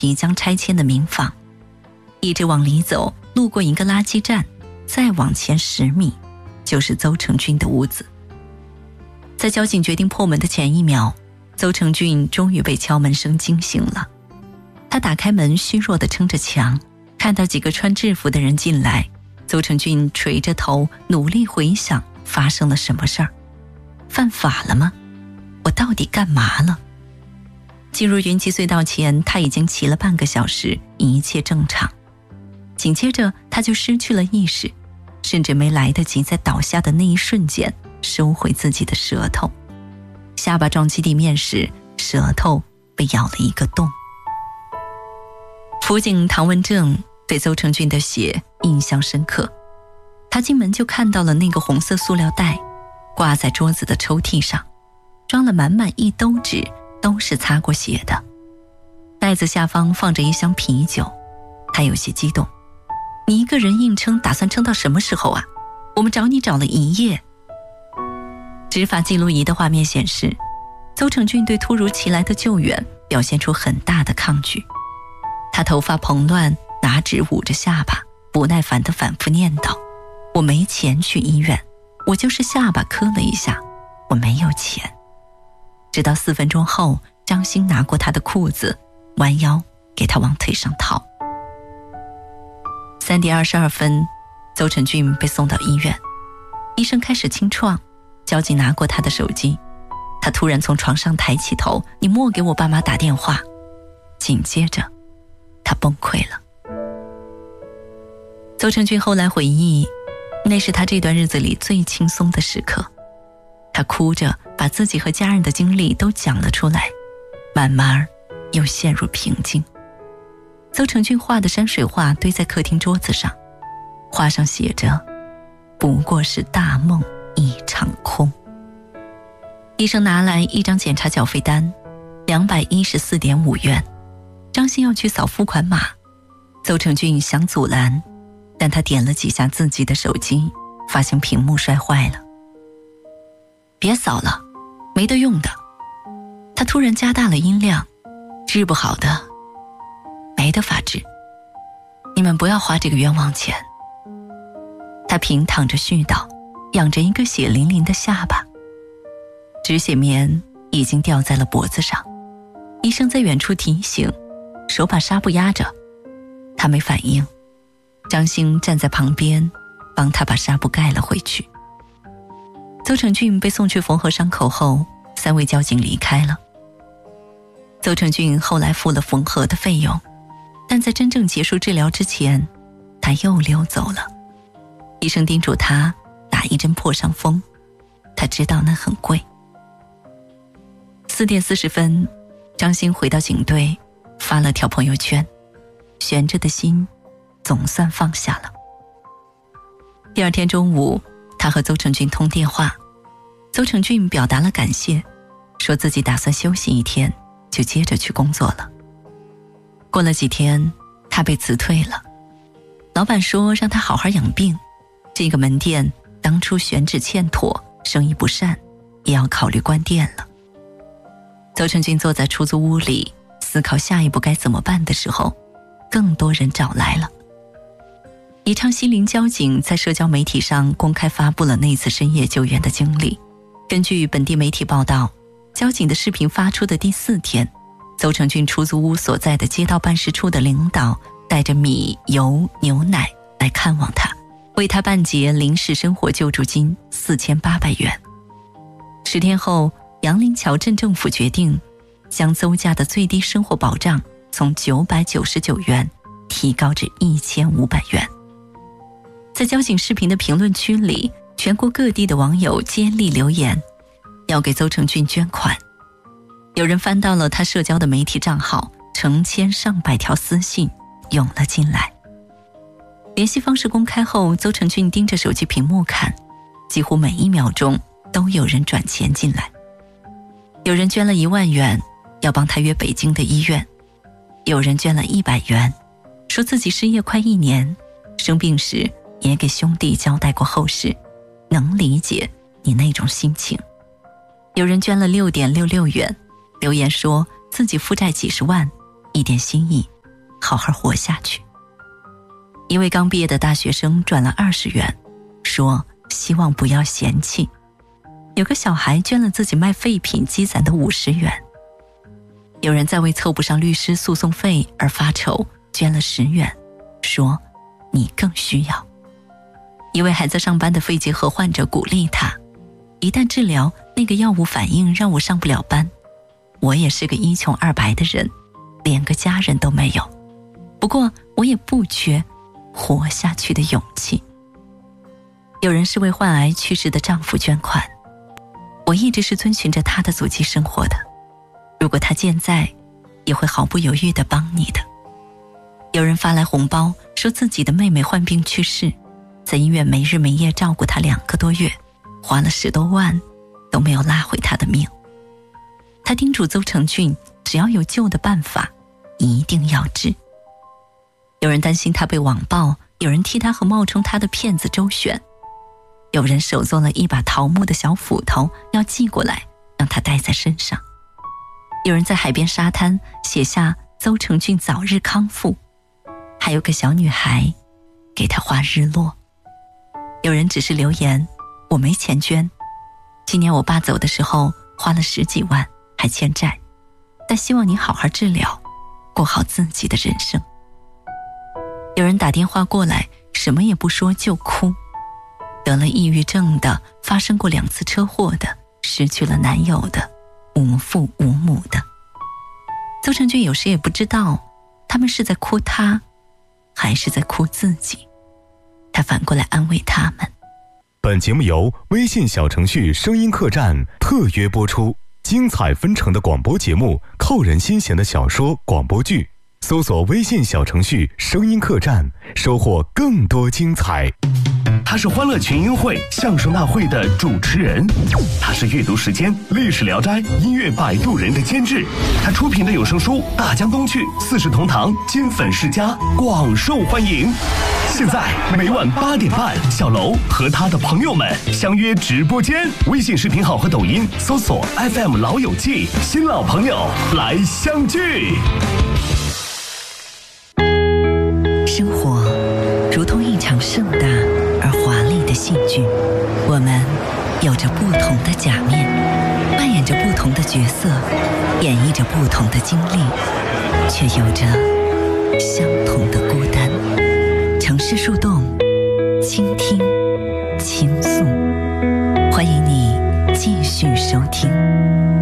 即将拆迁的民房，一直往里走，路过一个垃圾站，再往前10米就是邹成俊的屋子。在交警决定破门的前一秒，邹成俊终于被敲门声惊醒了。他打开门，虚弱地撑着墙，看到几个穿制服的人进来。邹成俊垂着头，努力回想发生了什么事儿。犯法了吗？我到底干嘛了？进入云集隧道前，他已经骑了半个小时，一切正常。紧接着他就失去了意识，甚至没来得及在倒下的那一瞬间收回自己的舌头。下巴撞击地面时，舌头被咬了一个洞。辅警唐文正对邹成俊的血印象深刻，他进门就看到了那个红色塑料袋挂在桌子的抽屉上，装了满满一兜纸，都是擦过血的。袋子下方放着一箱啤酒，他有些激动。你一个人硬撑，打算撑到什么时候啊？我们找你找了一夜。执法记录仪的画面显示，邹成俊对突如其来的救援表现出很大的抗拒。他头发蓬乱，拿纸捂着下巴，不耐烦地反复念叨：我没钱去医院，我就是下巴磕了一下，我没有钱。直到4分钟后，张鑫拿过他的裤子，弯腰给他往腿上套。3点22分，邹成俊被送到医院，医生开始清创，交警拿过他的手机，他突然从床上抬起头：你莫给我爸妈打电话。紧接着他崩溃了。邹成俊后来回忆，那是他这段日子里最轻松的时刻。他哭着把自己和家人的经历都讲了出来，慢慢又陷入平静。邹成俊画的山水画堆在客厅桌子上，画上写着：不过是大梦一场空。医生拿来一张检查缴费单，214.5元。张鑫要去扫付款码，邹成俊想阻拦，但他点了几下自己的手机，发现屏幕摔坏了。别扫了，没得用的。他突然加大了音量：治不好的，没得法治，你们不要花这个冤枉钱。他平躺着絮叨，仰着一个血淋淋的下巴，止血棉已经吊在了脖子上。医生在远处提醒，手把纱布压着，他没反应。张鑫站在旁边帮他把纱布盖了回去。邹成俊被送去缝合伤口后，3位交警离开了。邹成俊后来付了缝合的费用，但在真正结束治疗之前，他又溜走了。医生叮嘱他打一针破伤风，他知道那很贵。4点40分，张鑫回到警队，发了条朋友圈：悬着的心总算放下了。第2天中午，他和邹成俊通电话，邹成俊表达了感谢，说自己打算休息1天，就接着去工作了。过了几天，他被辞退了，老板说让他好好养病，这个门店当初选址欠妥，生意不善，也要考虑关店了。邹成俊坐在出租屋里思考下一步该怎么办的时候，更多人找来了。宜昌西陵交警在社交媒体上公开发布了那次深夜救援的经历。根据本地媒体报道，交警的视频发出的第4天，邹成俊出租屋所在的街道办事处的领导带着米、油、牛奶来看望他，为他办结临时生活救助金4800元。10天后，杨林桥镇政府决定将邹家的最低生活保障从999元提高至1500元。在交警视频的评论区里，全国各地的网友接力留言，要给邹成俊捐款。有人翻到了他社交的媒体账号，成千上百条私信涌了进来。联系方式公开后，邹成俊盯着手机屏幕看，几乎每1秒钟都有人转钱进来。有人捐了1万元，要帮他约北京的医院；有人捐了100元，说自己失业快1年，生病时也给兄弟交代过后事，能理解你那种心情。有人捐了6.66元，留言说自己负债几十万， 一点心意，好好活下去。一位刚毕业的大学生转了20元，说希望不要嫌弃。有个小孩捐了自己卖废品积攒的50元。有人在为凑不上律师诉讼费而发愁，捐了10元，说你更需要。一位还在上班的肺结核患者鼓励他，一旦治疗那个药物反应让我上不了班，我也是个一穷二白的人，连个家人都没有，不过我也不缺活下去的勇气。有人是为患癌去世的丈夫捐款，我一直是遵循着他的足迹生活的，如果他健在，也会毫不犹豫地帮你的。有人发来红包，说自己的妹妹患病去世，在医院没日没夜照顾她2个多月，花了10多万都没有拉回她的命。他叮嘱邹成俊，只要有救的办法，一定要治。有人担心他被网暴，有人替他和冒充他的骗子周旋，有人手做了一把桃木的小斧头要寄过来让他带在身上，有人在海边沙滩写下邹成俊早日康复，还有个小女孩给他画日落。有人只是留言，我没钱捐，今年我爸走的时候花了10几万，还欠债，但希望你好好治疗，过好自己的人生。有人打电话过来，什么也不说就哭，得了抑郁症的，发生过2次车祸的，失去了男友的，无父无母的。邹成俊有时也不知道他们是在哭他，还是在哭自己，他反过来安慰他们。 本节目由微信小程序声音客栈特约播出，精彩纷呈的广播节目，扣人心弦的小说广播剧，搜索微信小程序声音客栈，收获更多精彩。 他是欢乐群英会相声大会的主持人，他是阅读时间历史聊斋音乐摆渡人的监制，他出品的有声书《大江东去》4世同堂金粉世家广受欢迎。现在每晚8点半，小楼和他的朋友们相约直播间，微信视频号和抖音搜索 FM 老友记，新老朋友来相聚。 生活如同一场盛大而华丽的戏剧，我们有着不同的假面，扮演着不同的角色，演绎着不同的经历，却有着相同的孤单。城市树洞，倾听，倾诉，欢迎你继续收听。